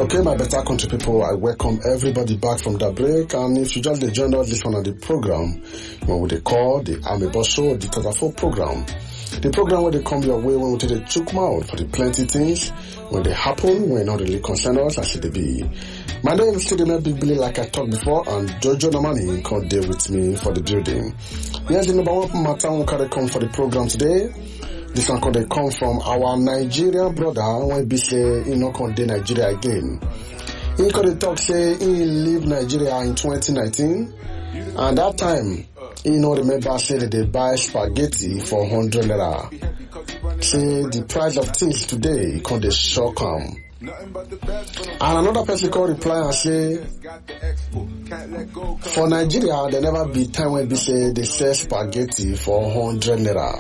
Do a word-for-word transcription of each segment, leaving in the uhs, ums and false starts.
Okay, my better country people, I welcome everybody back from the break. And if you just joined us this one on the program, what they call the Amebo Show, the Tatafo program. The program where they come your way when we take the chook mouth for the plenty things, when they happen, when not really concern us, as it be. My name is still Big Billy, like I talked before, and Jojo Namani can deal with me for the building. Here's the number one matter we can come for the program today. This one could come from our Nigerian brother when he say he not come to Nigeria again. He could talk say he leave Nigeria in twenty nineteen, and that time he not remember say that they buy spaghetti for one hundred naira. Say the price of things today can they shock him. And another person could reply and say, for Nigeria, there never be time when they say they sell spaghetti for one hundred naira.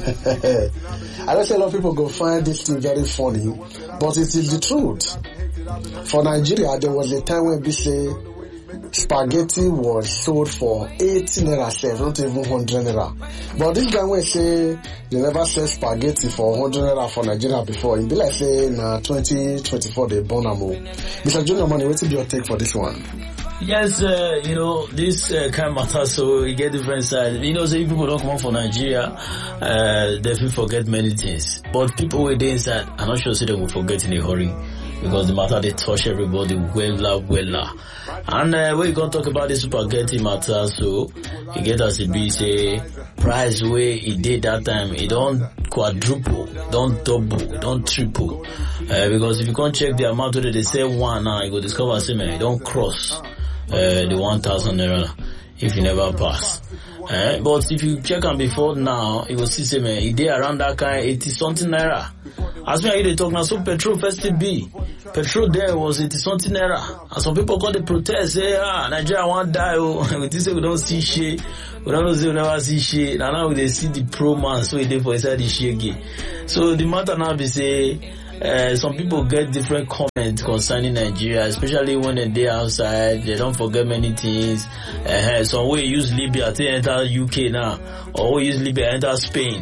I don't say a lot of people go find this thing very funny, but it is the truth. For Nigeria, there was a time when they say spaghetti was sold for eighty naira, not even one hundred naira. But this guy will say they never sell spaghetti for one hundred naira for Nigeria before. It be like say na twenty twenty-four they born am. Mister Junior Money, what is your take for this one? Yes, uh, you know, this uh, kind of matter, so you get different sides. You know, say people don't come out for Nigeria, uh, they will forget many things. But people who are inside, I'm not sure say they will forget in a hurry. Because the matter, they touch everybody well, well. And uh, when you gonna talk about this spaghetti matter, so you get as it be, say, price where it did that time, it don't quadruple, don't double, don't triple. Uh, because if you can't check the amount where they say one now, you go discover, say, man, it don't cross uh, the one thousand naira if you never pass. Uh, but if you check on before now, you will see, say, man, it did around that kind of eighty something naira. As we are here talking now, so petrol first to be. Petrol there was eighty something naira. And some people call the protest, say, ah, Nigeria won't die, oh. We say we don't see shit. We don't say we never see shit. And now they see the pro man, so they for inside the shit again. So the matter now be say, Uh, some people get different comments concerning Nigeria, especially when they're outside. They don't forget many things. Uh, some way use Libya to enter U K now, or we use Libya enter Spain.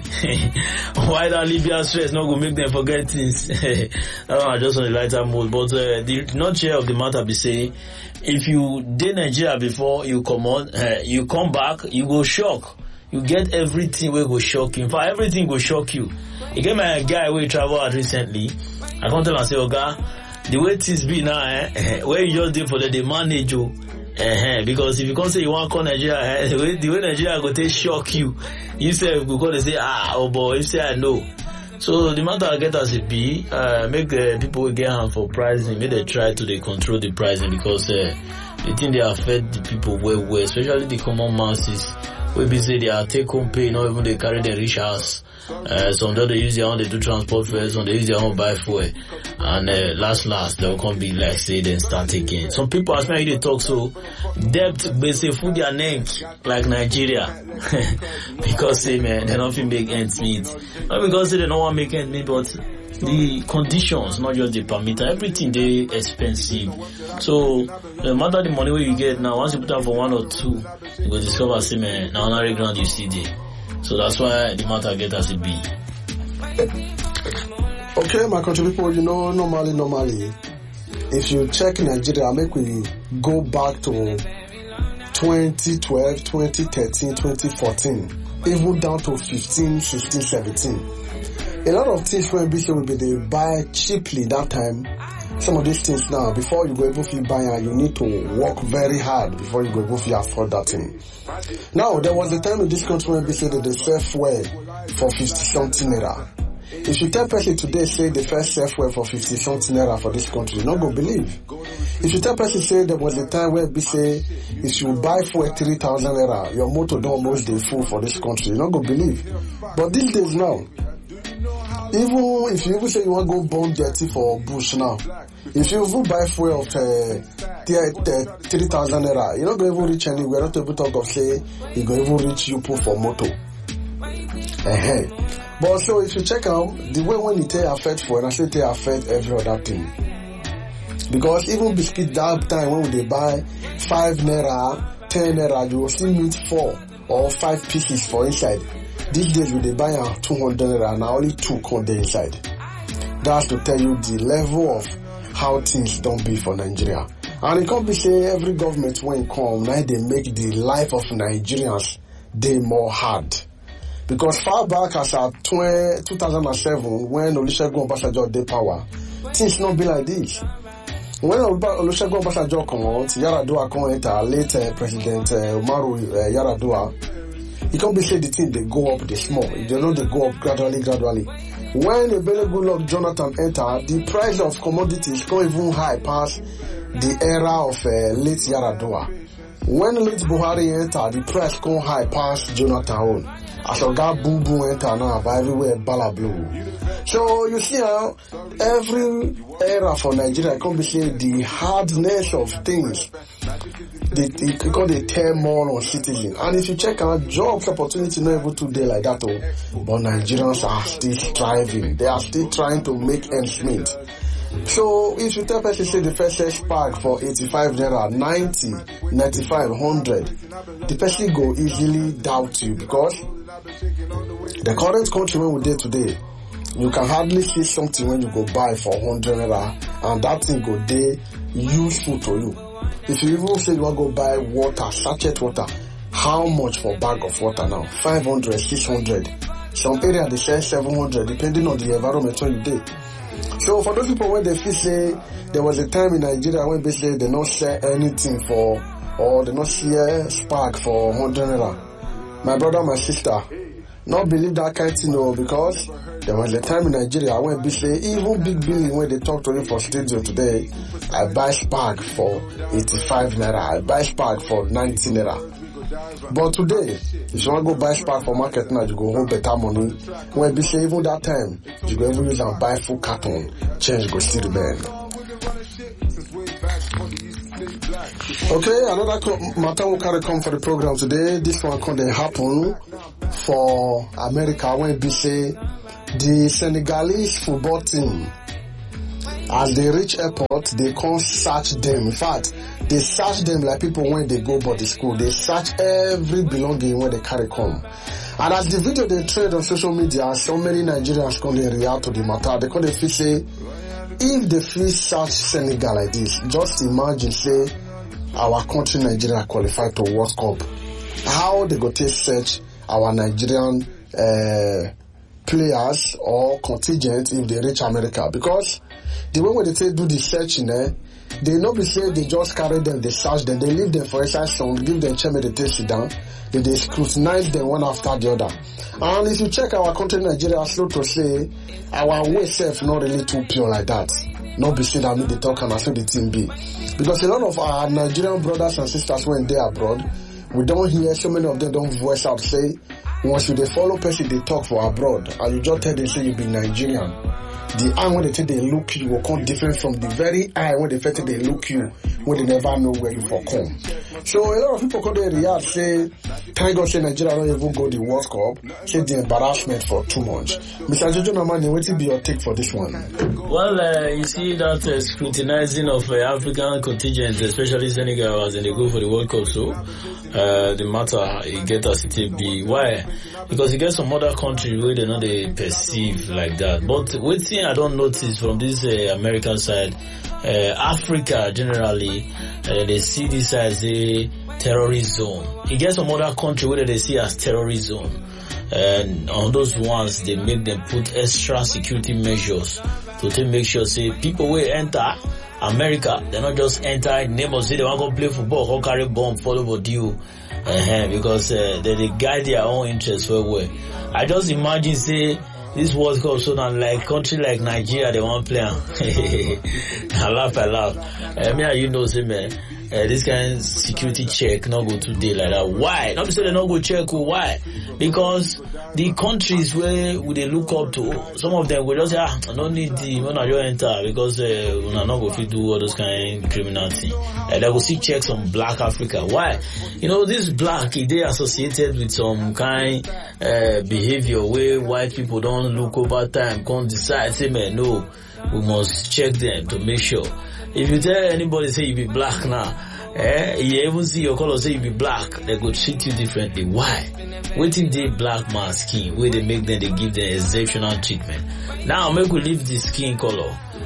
Why that Libya stress not going to make them forget things? That one just on the lighter mood. But uh, the nutshell of the matter be saying, if you did Nigeria before you come on, uh, you come back, you go shock. You get everything will go shock you. In fact, everything will shock you. You get my guy who travel out recently. I come tell him, I say, Oga, the way things be now, eh, where you just did for the, the manage you. Uh-huh. Because if you can't say you want to call Nigeria, eh, the way, the way Nigeria go take shock you, you say, you go to say, ah, oh boy, you say, I know. So the matter I get as it be, uh, make the people get hand for pricing, make they try to they control the pricing because, uh, they think they affect the people well, well, especially the common masses. We be say they are take home pay, not even they carry their rich house. Uh, some don't they use their own, they do transport fares, some they use their own buy fuel. And, uh, last, last, they'll come be like, say, then start again. Some people ask me how they talk, so, debt, they say, food their neck, like Nigeria. Because, say, man, they don't feel make ends meet. Not because they don't want to make ends meet, but the conditions, not just the permit, everything they expensive. So, no matter the money where you get now, once you put out for one or two, you go discover, say, man, now on every ground you see there. So that's why the matter get as it be. Okay, my country people, you know, normally, normally, if you check Nigeria, make we go back to twenty twelve, twenty thirteen, twenty fourteen, even down to fifteen, sixteen, seventeen. A lot of things when B C will be they buy cheaply that time. Some of these things now, before you go able to buy and you need to work very hard before you go able to afford that thing. Now, there was a time in this country when they said that they sell fuel for fifty something naira. If you tell person today say they first sell fuel for fifty something naira for this country, you're not going to believe. If you tell person say there was a time where they say if you buy fuel three thousand naira, your motor don't almost dey full for this country, you're not going to believe. But these days now, even if you even say you want to go burn dirty for bush now, if you even buy fuel of uh, three thousand naira, you're not going to even reach anywhere. Not able to talk of say you're going to even reach you pull for motor. Uh-huh. But so if you check out the way when it affect fuel, and I say it affect every other thing. Because even biscuit that time when they buy five naira, ten naira, you will still meet four or five pieces for inside. These days when they buy two hundred naira, now only two come there inside. That's to tell you the level of how things don't be for Nigeria. And it can't be say every government when come, now they make the life of Nigerians day more hard. Because far back as at two thousand seven, when Olusegun Obasanjo dey power, things not be like this. When Olusegun Obasanjo come out, Yaradua come enter, late uh, President uh, Umaru uh, Yaradua, it can't be say the thing they go up, they small. They know they go up gradually, gradually. When Ebele Goodluck Jonathan enter, the price of commodities go even high past the era of uh, late Yaradua. When late Buhari enter, the price go high past Jonathan own. As a guy boom boom enter now, but everywhere bala blue. So you see how every era for Nigeria can be saying the hardness of things. They, they, because they tear more on citizens. And if you check out jobs opportunity not able to do like that, oh, but Nigerians are still striving. They are still trying to make ends meet. So if you tell person say the first search pack for eighty-five naira, ninety, ninety-five, one hundred, the person go easily doubt you because the current country when we did today, you can hardly see something when you go buy for one hundred naira and that thing go dey useful to you. If you even say you want to go buy water, sachet water, how much for a bag of water now? five hundred, six hundred. Some area they sell seven hundred depending on the environment where you did. So for those people when they feel say there was a time in Nigeria when they say they not sell anything for or they not share spark for one hundred naira. My brother, my sister, not believe that kind of thing no, because there was a time in Nigeria when they say even big billing when they talk to you for studio today, I buy spark for eighty-five naira, I buy spark for ninety naira. But today, if you want to go buy spark for market now, you go home better money. When they say even that time, you go even use and buy full carton, change go still remain. Okay, another matter will carry come for the program today. This one can happen for America when they say the Senegalese football team, as they reach airport, they can't search them. In fact, they search them like people when they go body school. They search every belonging when they carry come. And as the video they trade on social media, so many Nigerians come they react to the matter. They come they feel say, if they feel search Senegal like this, just imagine say our country Nigeria qualified to World Cup. How they go take search our Nigerian uh, players or contingent if they reach America? Because the way when they say do the searching, eh, they not be say they just carry them, they search them, they leave them for exercise some, give them chair, they take sit down, then they scrutinize them one after the other. And if you check our country Nigeria, slow to say our way self not really too pure like that. Not be say that me they talk and I say the team be. Because a lot of our Nigerian brothers and sisters when they abroad, we don't hear so many of them don't voice out say once you they follow person they talk for abroad and you just tell them say you be Nigerian. The eye when they say they look you will come different from the very eye when they say they look you when they never know where you for come. So a lot of people come there react say thank God say Nigeria don't even go the World Cup, say the embarrassment for too much. Mister Jojo Namani, what will be your take for this one? Well, uh, you see that uh, scrutinizing of uh, African contingents, especially Senegal, as they go for the World Cup, so uh, the matter it get as it be. Why? Because you get some other countries where they not they perceive like that. But one thing I don't notice from this uh, American side, uh, Africa generally, uh, they see this as a terrorist zone. You get some other country where they see as terrorist zone. And on those ones, they make them put extra security measures to take make sure, say, people will enter America, they not just enter in the name of say they want to go play football, or carry bomb, follow what you, uh-huh, because uh, they, they guide their own interests very well. I just imagine, say, this World Cup, so now like country like Nigeria, they want to play. I laugh, I laugh. I mean, you know, say, man, uh, this kind of security check not go today like that. Why? Not to say they not go check. Why? Because the countries where we they look up to, some of them will just say, ah, I don't need the when I just enter because uh, we are not going to do all those kind of criminality. Uh, they will see checks on Black Africa. Why? You know, this black, they associated with some kind uh, behavior where white people don't look over time, can't decide, say, man, no, we must check them to make sure. If you tell anybody say you be black now, eh, you even see your color say you be black, they go treat you differently. Why? Waiting the black man's skin, where they make them, they give them exceptional treatment. Now make we leave the skin color.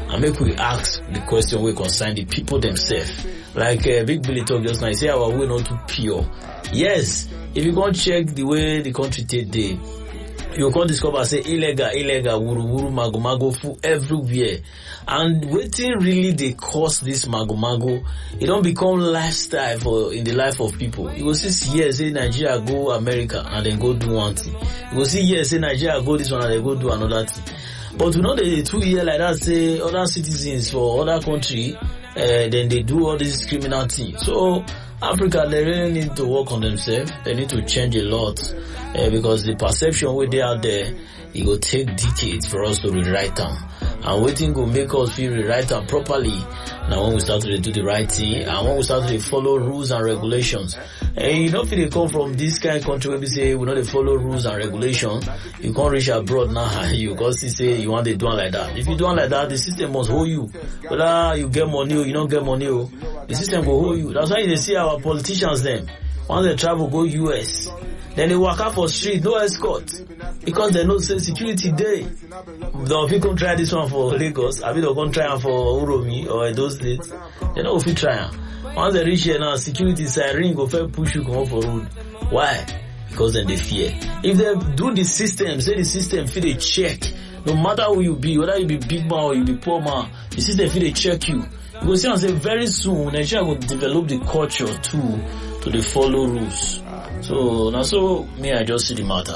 and make we ask the question we concern the people themselves. Like uh, Big Billy talk just now, he say our way not too pure. Yes, if you go check the way the country take day, you can discover say illegal, illegal, wuru wuru, mago mago, full everywhere. And waiting really they cause this mago mago, it don't become lifestyle for in the life of people. You will see yes, say Nigeria go America and then go do one thing. You will see yes, say Nigeria go this one and then go do another thing. But we know the two year like that say other citizens for other country, uh, then they do all this criminal thing. So Africa, they really need to work on themselves. They need to change a lot uh, because the perception way they out there, it will take decades for us to rewrite them. And waiting will make us feel rewrite them properly. Now when we start to do the right thing, and when we start to follow rules and regulations, and you know if they come from this kind of country where we say we know they follow rules and regulations, you can't reach abroad now. You can't say you want to do it like that. If you do it like that, the system must hold you. Whether you get money or you don't get money, the system will hold you. That's why they see our politicians then. Once they travel, go U S. Then they walk out for street, no escort. Because they know say security day. Now if you can try this one for Lagos, I mean they'll come try for Uromi or those states. They know if you try. Once they reach here now, security siren go fair push you come up for road. Why? Because then they fear. If they do the system, say the system feel they check. No matter who you be, whether you be big man or you be poor man, the system feel they check you. You will see and say very soon Nigeria will develop the culture too to the follow rules. So now so me I just see the matter.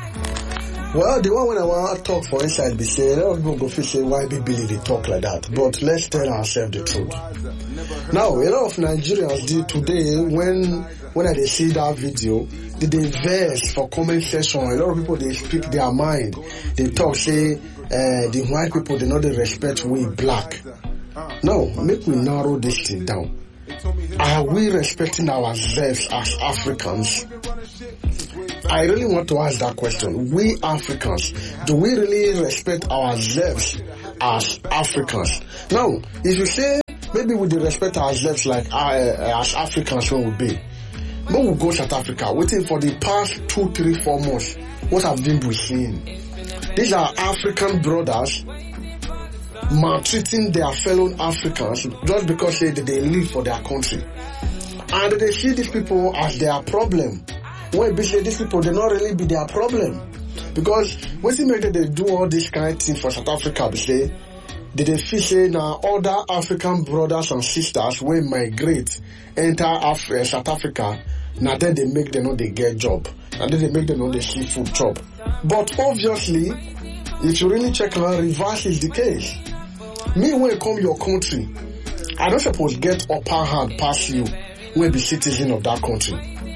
Well, the one when I want to talk for inside be say, a lot of people go feel say why Big Billy they talk like that. But let's tell ourselves the truth. Now, a lot of Nigerians did today when when they see that video, they, they verse for comment section. A lot of people they speak their mind. They talk say uh, the white people they know they respect we black. Now, make we narrow this thing down. Are we respecting ourselves as Africans? I really want to ask that question. We Africans, do we really respect ourselves as Africans? Now, if you say maybe we do respect ourselves like uh, as Africans when we be, when we go to South Africa, waiting for the past two, three, four months, what have been we seeing? These are African brothers maltreating their fellow Africans just because they, they live for their country. And they see these people as their problem. When they say these people, they not really be their problem. Because when they make they do all this kind of thing for South Africa, they say, they, they feel say now other African brothers and sisters will migrate, enter Af- uh, South Africa, now then they make them know they get job. And then they make them know they see food job. But obviously, if you really check on reverse is the case. Me when I come your country, I don't suppose get upper hand past you when be citizen of that country.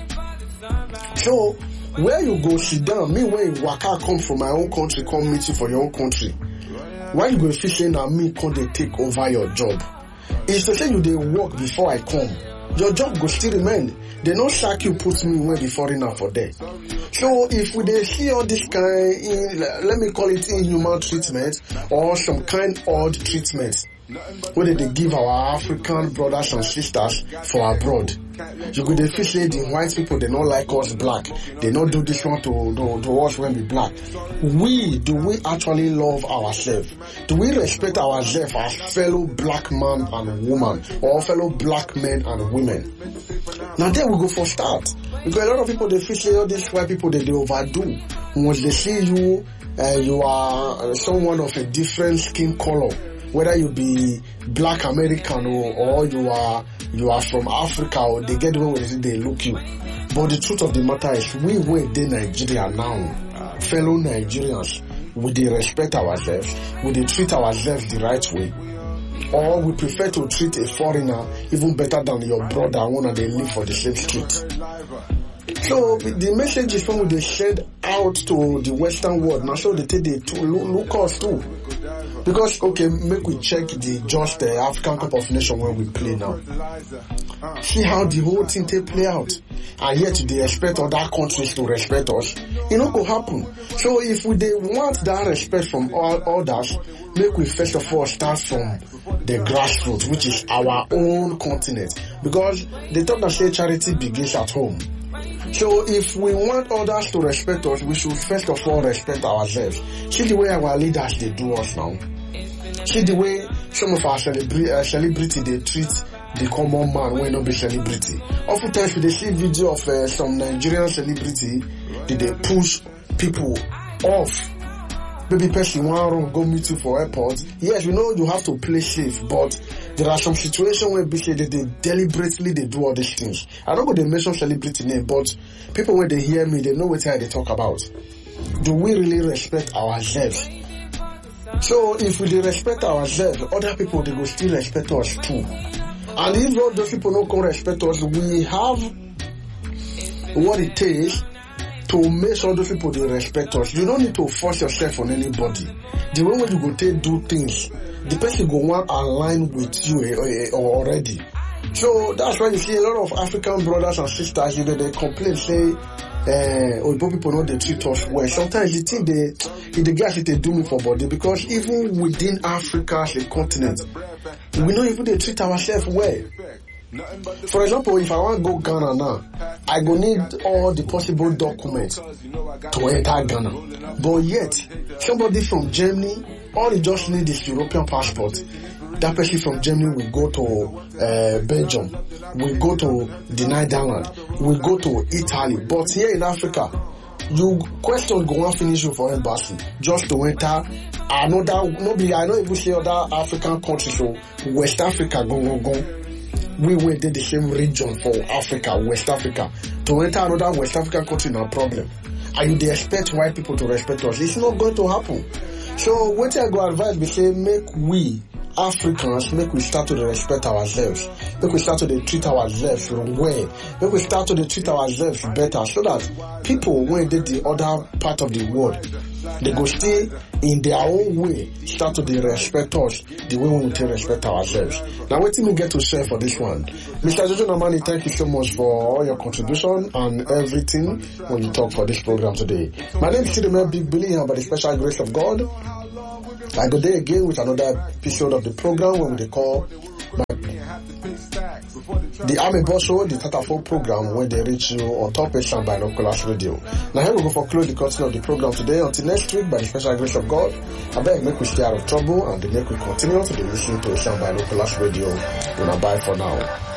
So, where you go sit down, me when Waka come from my own country, come meet you for your own country. Why you go fishing and me come they take over your job? It's to say you they work before I come. Your job go still remain. They no sack you put me where the foreigner for there. So if we they see all this kind, in, let me call it inhuman treatment or some kind odd treatment, whether they give our African brothers and sisters for abroad. You could they feel say the white people they don't like us black. They don't do this one to, to, to us when we black. We, do we actually love ourselves? Do we respect ourselves as fellow black man and woman or fellow black men and women? Now there we go for start. Because a lot of people they feel say all these white people they, they overdo. Once they see you, uh, you are someone of a different skin color. Whether you be black American or, or you are you are from Africa or they get away with it, they look you. But the truth of the matter is we were in Nigeria now, fellow Nigerians, we they respect ourselves, we they treat ourselves the right way. Or we prefer to treat a foreigner even better than your brother one and they live for the same street. So the message is when they send out to the Western world, now so they take the to look, look us too. Because, okay, make we check the just the uh, African Cup of Nations when we play now. See how the whole thing take play out. And yet they expect other countries to respect us. It not go happen. So if we they want that respect from all others, make we first of all start from the grassroots, which is our own continent. Because they thought that say charity begins at home. So if we want others to respect us, we should first of all respect ourselves. See the way our leaders they do us now. See the way some of our celebrity, uh, celebrity they treat the common man when not be celebrity. Oftentimes they see video of uh, some Nigerian celebrity, did they push people off. Maybe person one wrong go meet you for airport. Yes, you know you have to play safe, but there are some situations where they, they deliberately they do all these things. I don't go to mention celebrity name, but people when they hear me, they know what they talk about. Do we really respect ourselves? So if we respect ourselves, other people they will still respect us too. And if all those people don't come respect us, we have what it takes to make sure those people they respect us. You don't need to force yourself on anybody. The way when you go take do things, the person go want align with you eh, eh, already. So that's why you see a lot of African brothers and sisters, you know, they complain, say, uh, or people know they treat us well. Sometimes you think they, the guys they do me for body, because even within Africa as a continent, we know even they treat ourselves well. For example, if I want to go Ghana now, I go need all the possible documents to enter Ghana. But yet, somebody from Germany, all he just need is European passport. That person from Germany will go to uh, Belgium, will go to the Netherlands, will go to Italy. But here in Africa, you question go and finish you for embassy just to enter another. Nobody, I don't even say other African countries. So West Africa, go go go. We were in the same region for Africa, West Africa. To enter another West African country, no problem. And they expect white people to respect us. It's not going to happen. So what I go advise, we say, make we Africans, make we start to respect ourselves. Make we start to treat ourselves well. Make we start to treat ourselves better, so that people, when they the other part of the world, they go stay in their own way, start to respect us the way we will respect ourselves. Now, what do we get to share for this one? Mister Jojo Namani, thank you so much for all your contribution and everything when you talk for this program today. My name is Chidimere Big Billy, and by the special grace of God, I go there again with another episode of the program when we call my, the Army Boss Show, the Tatafo program, when they reach you on Top H and Binoculars Radio. Now here we go for close the curtain of the program today. Until next week, by the special grace of God, I beg make we stay out of trouble and make we continue to listen to H and Binoculars Radio. We'll bye for now.